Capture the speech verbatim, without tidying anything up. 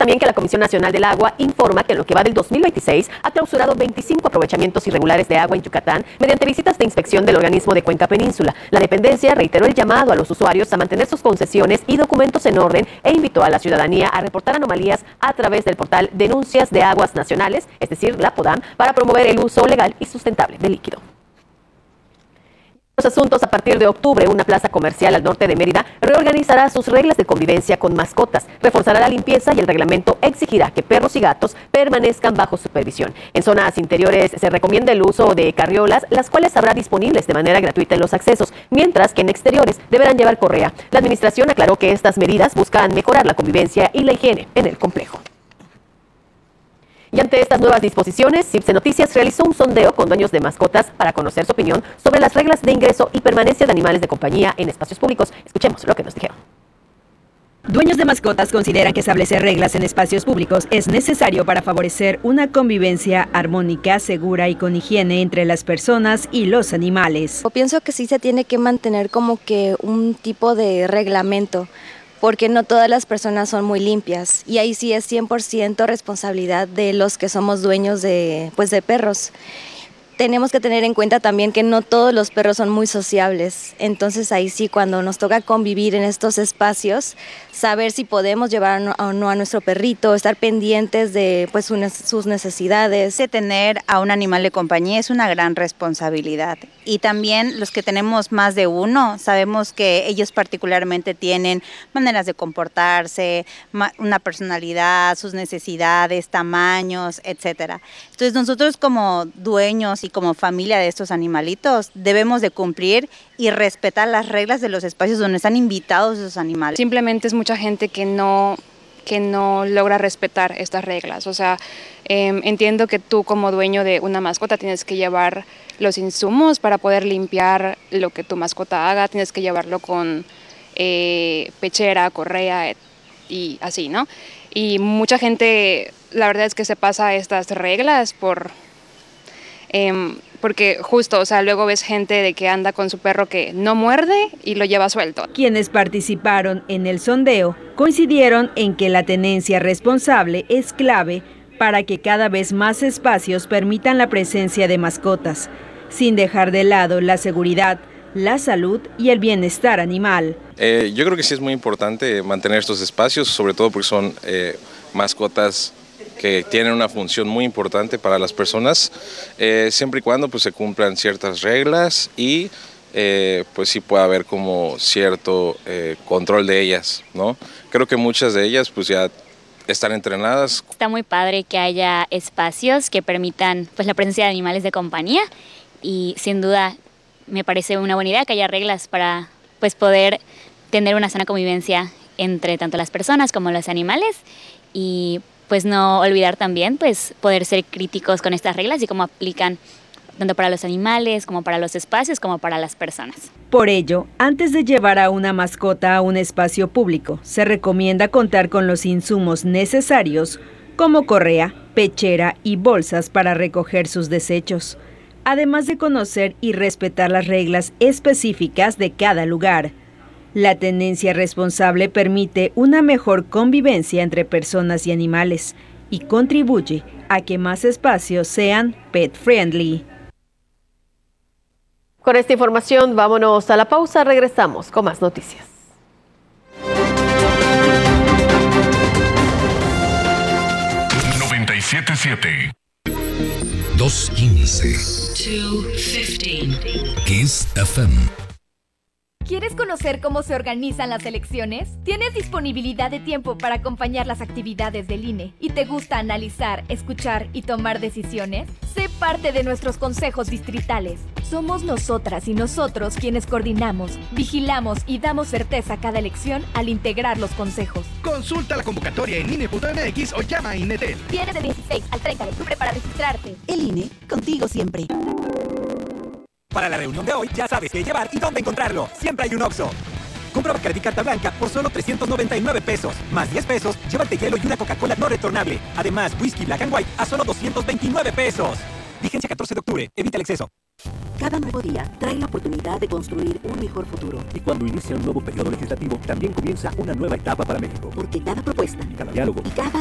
también que la Comisión Nacional del Agua informa que en lo que va del dos mil veintiséis ha clausurado veinticinco aprovechamientos irregulares de agua en Yucatán mediante visitas de inspección del organismo de Cuenca Península. La dependencia reiteró el llamado a los usuarios a mantener sus concesiones y documentos en orden e invitó a la ciudadanía a reportar anomalías a través del portal Denuncias de Aguas Nacionales, es decir, la PODAM, para promover el uso legal y sustentable del líquido. Los asuntos, a partir de octubre, una plaza comercial al norte de Mérida reorganizará sus reglas de convivencia con mascotas, reforzará la limpieza y el reglamento exigirá que perros y gatos permanezcan bajo supervisión. En zonas interiores se recomienda el uso de carriolas, las cuales habrá disponibles de manera gratuita en los accesos, mientras que en exteriores deberán llevar correa. La administración aclaró que estas medidas buscan mejorar la convivencia y la higiene en el complejo. Y ante estas nuevas disposiciones, Cipse Noticias realizó un sondeo con dueños de mascotas para conocer su opinión sobre las reglas de ingreso y permanencia de animales de compañía en espacios públicos. Escuchemos lo que nos dijeron. Dueños de mascotas consideran que establecer reglas en espacios públicos es necesario para favorecer una convivencia armónica, segura y con higiene entre las personas y los animales. Yo pienso que sí se tiene que mantener como que un tipo de reglamento, porque no todas las personas son muy limpias y ahí sí es cien por ciento responsabilidad de los que somos dueños de, pues de perros. Tenemos que tener en cuenta también que no todos los perros son muy sociables, entonces ahí sí cuando nos toca convivir en estos espacios, saber si podemos llevar o no a nuestro perrito, estar pendientes de pues sus necesidades. De tener a un animal de compañía es una gran responsabilidad y también los que tenemos más de uno, sabemos que ellos particularmente tienen maneras de comportarse, una personalidad, sus necesidades, tamaños, etcétera. Entonces nosotros como dueños y como familia de estos animalitos debemos de cumplir y respetar las reglas de los espacios donde están invitados esos animales. Simplemente es mucha gente que no, que no logra respetar estas reglas. O sea, eh, entiendo que tú como dueño de una mascota tienes que llevar los insumos para poder limpiar lo que tu mascota haga, tienes que llevarlo con eh, pechera, correa y así, ¿no? Y mucha gente, la verdad es que se pasa estas reglas por... Eh, porque justo, o sea, luego ves gente de que anda con su perro que no muerde y lo lleva suelto. Quienes participaron en el sondeo coincidieron en que la tenencia responsable es clave para que cada vez más espacios permitan la presencia de mascotas, sin dejar de lado la seguridad, la salud y el bienestar animal. Eh, yo creo que sí es muy importante mantener estos espacios, sobre todo porque son eh, mascotas que tienen una función muy importante para las personas, eh, siempre y cuando pues, se cumplan ciertas reglas y eh, pues sí pueda haber como cierto eh, control de ellas, ¿no? Creo que muchas de ellas pues ya están entrenadas. Está muy padre que haya espacios que permitan pues, la presencia de animales de compañía y sin duda me parece una buena idea que haya reglas para pues, poder tener una sana convivencia entre tanto las personas como los animales y pues no olvidar también pues poder ser críticos con estas reglas y cómo aplican tanto para los animales como para los espacios como para las personas. Por ello, antes de llevar a una mascota a un espacio público, se recomienda contar con los insumos necesarios como correa, pechera y bolsas para recoger sus desechos, además de conocer y respetar las reglas específicas de cada lugar. La tenencia responsable permite una mejor convivencia entre personas y animales y contribuye a que más espacios sean pet friendly. Con esta información, vámonos a la pausa. Regresamos con más noticias. noventa y siete punto siete. doscientos quince. doscientos quince. Kiss F M. ¿Quieres conocer cómo se organizan las elecciones? ¿Tienes disponibilidad de tiempo para acompañar las actividades del I N E y te gusta analizar, escuchar y tomar decisiones? Sé parte de nuestros consejos distritales. Somos nosotras y nosotros quienes coordinamos, vigilamos y damos certeza a cada elección al integrar los consejos. Consulta la convocatoria en I N E punto M X o llama a INETEL. Tienes del dieciséis al treinta de octubre para registrarte. El I N E, contigo siempre. Para la reunión de hoy ya sabes qué llevar y dónde encontrarlo. Siempre hay un Oxxo. Compra Bacardí Carta Blanca por solo trescientos noventa y nueve pesos. Más diez pesos, llévate hielo y una Coca-Cola no retornable. Además, whisky Black and White a solo doscientos veintinueve pesos. Vigencia catorce de octubre. Evita el exceso. Cada nuevo día trae la oportunidad de construir un mejor futuro. Y cuando inicia un nuevo periodo legislativo, también comienza una nueva etapa para México. Porque cada propuesta, cada diálogo y cada